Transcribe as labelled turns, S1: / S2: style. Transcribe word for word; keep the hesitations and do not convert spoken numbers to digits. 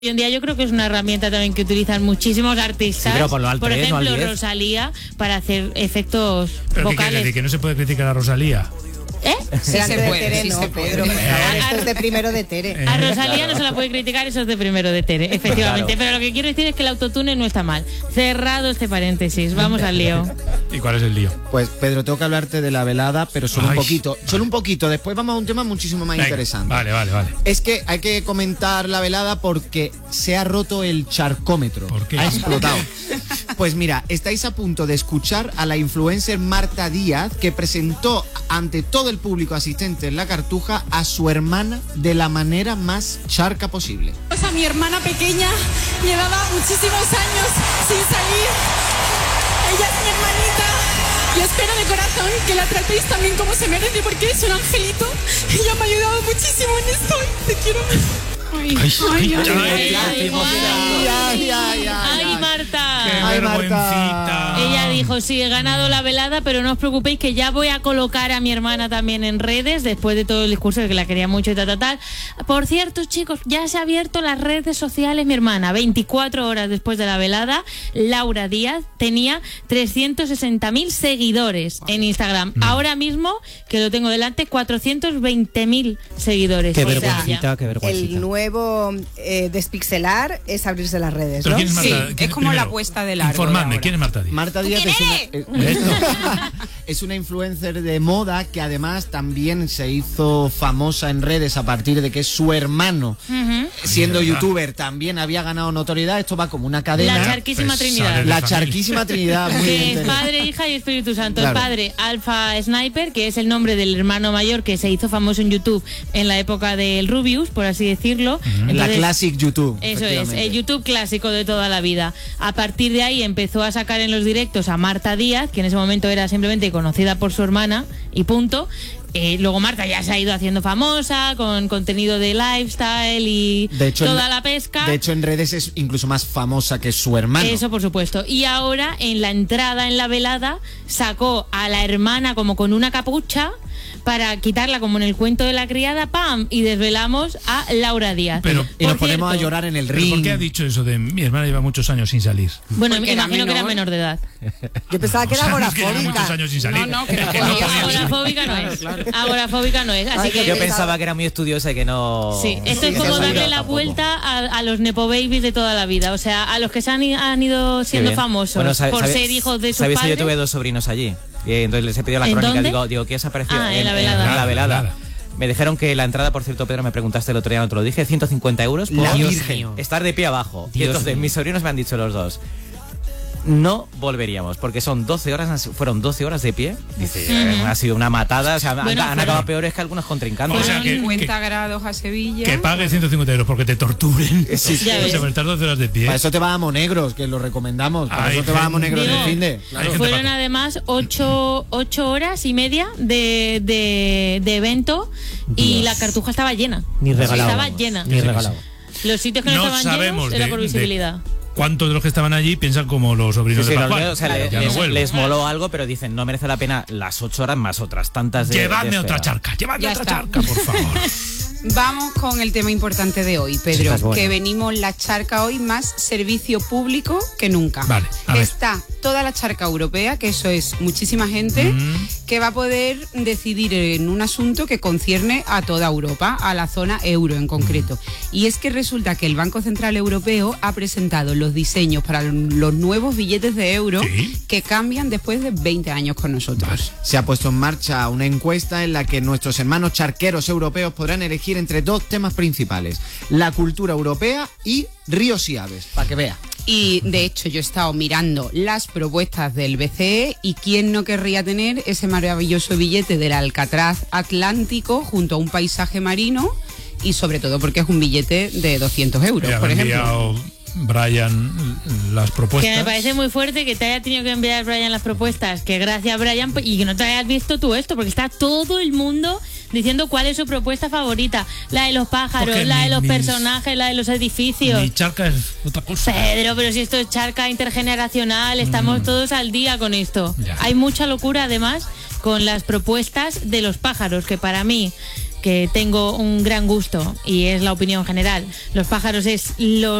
S1: Hoy en día yo creo que es una herramienta también que utilizan muchísimos artistas.
S2: Sí, pero por lo alto
S1: por
S2: es,
S1: ejemplo,
S2: no al diez.
S1: Rosalía, para hacer efectos
S3: ¿Pero
S1: vocales.
S3: qué quiere decir? ¿Que no se puede criticar a Rosalía?
S1: ¿Eh?
S4: Sí, se
S5: de
S4: puede,
S5: Tere,
S4: sí
S5: no,
S4: se puede.
S5: Pedro, por favor, esto
S1: A-
S5: es de primero de Tere.
S1: A Rosalía no se la puede criticar, eso es de primero de Tere, efectivamente.
S2: Claro.
S1: Pero lo que quiero decir es que el autotune no está mal. Cerrado este paréntesis, vamos al lío.
S3: ¿Y cuál es el lío?
S4: Pues Pedro, tengo que hablarte de la velada, pero solo
S3: Ay,
S4: un poquito.
S3: vale.
S4: Solo un poquito. Después vamos a un tema muchísimo más
S3: Venga,
S4: interesante.
S3: Vale, vale, vale.
S4: Es que hay que comentar la velada porque se ha roto el charcómetro.
S3: ¿Por qué?
S4: Ha explotado. Pues mira, estáis a punto de escuchar a la influencer Marta Díaz, que presentó ante todo el público asistente en la Cartuja a su hermana de la manera más charca posible.
S6: Pues a mi hermana pequeña llevaba muchísimos años sin salir. Ella es mi hermanita. Y espero de corazón que la tratéis también como se merece porque es un angelito. Ella me ha ayudado muchísimo en esto. Te quiero. Ay,
S3: Ay,
S6: ay,
S3: ay,
S6: ay,
S3: ay,
S1: Ay,
S4: Ay, ay, ay,
S1: Ay,
S3: ¡Qué
S1: Marta.
S4: Ay,
S3: vergüencita!
S1: Ella dijo, sí, he ganado la velada, pero no os preocupéis que ya voy a colocar a mi hermana también en redes, después de todo el discurso de que la quería mucho y tal, tal, tal. Por cierto, chicos, ya se ha abierto las redes sociales mi hermana. veinticuatro horas después de la velada, Laura Díaz tenía trescientos sesenta mil seguidores en Instagram. Ahora mismo, que lo tengo delante, cuatrocientos veinte mil seguidores.
S2: Qué
S1: O sea,
S2: vergüencita, qué vergüencita.
S5: El nuevo eh, despixelar es abrirse las redes,
S3: ¿Pero
S5: ¿no?
S3: quién es Marta?
S4: Sí,
S3: ¿Quién
S4: es
S6: como la
S3: primero?
S6: puesta de largo
S3: Informadme,
S6: de ahora.
S3: ¿quién es Marta Díaz?
S4: Marta Díaz es una, eh,
S3: ¿Esto?
S4: es una influencer de moda que además también se hizo famosa en redes a partir de que su hermano, siendo
S3: Ay, verdad.
S4: youtuber, también había ganado notoriedad. Esto va como una cadena.
S1: La charquísima
S3: Pues
S1: Trinidad.
S3: sale de
S4: La
S3: familia.
S4: charquísima Trinidad. Muy
S1: Que
S4: bien,
S1: es
S4: Tere.
S1: Padre, Hija y Espíritu Santo.
S4: Claro.
S1: El padre, Alpha Sniper, que es el nombre del hermano mayor que se hizo famoso en YouTube en la época del Rubius, por así decirlo.
S4: En la
S1: Entonces,
S4: Classic YouTube.
S1: Eso es,
S4: efectivamente.
S1: el YouTube clásico de toda la vida. A partir de ahí empezó a sacar en los directos a Marta Díaz, que en ese momento era simplemente conocida por su hermana, y punto. Eh, luego Marta ya se ha ido haciendo famosa con contenido de lifestyle y
S4: De hecho,
S1: toda
S4: en-
S1: la pesca.
S4: De hecho, en redes es incluso más famosa que su hermano.
S1: Eso por supuesto. Y ahora en la entrada, en la velada, sacó a la hermana como con una capucha para quitarla como en el cuento de la criada, ¡pam! Y desvelamos a Laura Díaz.
S3: Pero-
S4: Y nos
S1: Por
S4: ponemos a
S1: cierto,
S4: llorar en el
S3: ¿Pero
S4: ring.
S3: ¿Por qué ha dicho eso de mi hermana lleva muchos años sin salir?
S1: Bueno,
S6: Porque
S1: me
S6: era
S1: imagino que era
S6: menor.
S1: menor de edad.
S5: Yo pensaba que era
S3: O sea, no es que lleva muchos
S5: agorafóbica.
S3: años sin salir.
S6: No, no, que no
S3: Es
S6: podía
S3: podía
S6: salir.
S1: Agorafóbica no es. Agorafóbica no es. Así
S5: Ay,
S1: que
S2: Yo pensaba que era muy estudiosa y que no...
S1: sí, esto es
S2: no
S1: como
S2: sabía
S1: darle la
S2: tampoco.
S1: vuelta a, a los nepo babies de toda la vida. O sea, a los que se han, i- han ido
S2: Qué
S1: siendo
S2: bien.
S1: famosos
S2: Bueno, sabe-
S1: por
S2: sabe-
S1: ser hijos de sus
S2: ¿sabéis que
S1: padres.
S2: yo tuve dos sobrinos allí? Y entonces les he pedido la
S1: ¿En
S2: crónica.
S1: dónde?
S2: Digo, digo, ¿qué os ha parecido?
S1: Ah, en la velada.
S2: En la velada.
S3: Velada.
S2: Me dijeron que la entrada, por cierto, Pedro, me preguntaste el otro día, no te lo dije, ciento cincuenta euros por
S4: La
S2: Dios
S4: Virgen.
S2: mío. Estar de pie abajo. y
S4: Dios
S2: entonces
S4: mío.
S2: mis sobrinos me han dicho los dos, no volveríamos, porque son doce horas, fueron doce horas de pie. Dice, eh, ha sido una matada, o sea, han-
S1: Bueno,
S2: han,
S1: fueron-
S2: acabado peores que algunos contrincantes.
S3: O sea,
S6: Fueron
S3: que-
S6: cincuenta grados a Sevilla.
S3: Que pague ciento cincuenta euros porque te torturen.
S4: Sí,
S1: Ya
S3: O sea,
S1: ves.
S3: por estar doce horas de pie.
S4: Para eso te vas a Monegros, que lo recomendamos. Para
S3: Hay
S4: eso te vas a
S3: gente-
S4: Monegros
S1: Digo,
S4: del fin de.
S3: Hay gente,
S1: Fueron
S3: Paco.
S1: además ocho, ocho horas y media de, de, de evento y la Cartuja estaba llena.
S2: Ni regalado.
S1: Estaba
S2: vamos.
S1: llena.
S2: Ni regalado.
S1: Los sitios que no,
S3: No
S1: estaban
S3: sabemos
S1: llenos era
S3: de-
S1: por
S3: de-
S1: visibilidad.
S3: ¿Cuántos de los que estaban allí piensan como los sobrinos
S2: Sí, sí,
S3: de
S2: los
S3: Pascual?
S2: veo, o sea,
S3: Claro,
S2: le-
S3: ya no
S2: les,
S3: vuelvo.
S2: les moló algo, pero dicen, no merece la pena las ocho horas más otras tantas de
S3: Llevadme
S2: de
S3: otra
S2: espera.
S3: charca, llevadme
S6: Ya
S3: otra
S6: está.
S3: charca, por favor.
S6: Vamos con el tema importante de hoy, Pedro,
S2: Chicas, bueno.
S6: que venimos la charca hoy más servicio público que nunca.
S3: Vale, a ver.
S6: Está toda la charca europea, que eso es muchísima gente,
S3: Mm.
S6: que va a poder decidir en un asunto que concierne a toda Europa, a la zona euro en concreto. Y es que resulta que el Banco Central Europeo ha presentado los diseños para los nuevos billetes de euro
S3: Sí.
S6: que cambian después de veinte años con nosotros.
S4: Se ha puesto en marcha una encuesta en la que nuestros hermanos charqueros europeos podrán elegir entre dos temas principales: la cultura europea y ríos y aves, para que vea.
S6: Y de hecho yo he estado mirando las propuestas del B C E y quién no querría tener ese maravilloso billete del Alcatraz Atlántico junto a un paisaje marino y sobre todo porque es un billete de doscientos euros,
S3: Ya me
S6: por
S3: ha
S6: ejemplo.
S3: enviado Brian las propuestas.
S1: Que me parece muy fuerte que te haya tenido que enviar Brian las propuestas, que gracias Brian, y que no te hayas visto tú esto, porque está todo el mundo diciendo cuál es su propuesta favorita. La de los pájaros,
S3: Porque
S1: la de
S3: mi-
S1: los
S3: mis-
S1: personajes, la de los edificios.
S3: Mi charca es otra cosa.
S1: Pedro, pero si esto es charca intergeneracional, estamos todos al día con esto.
S3: Ya.
S1: Hay mucha locura además con las propuestas de los pájaros, que para mí que tengo un gran gusto y es la opinión general. Los pájaros es lo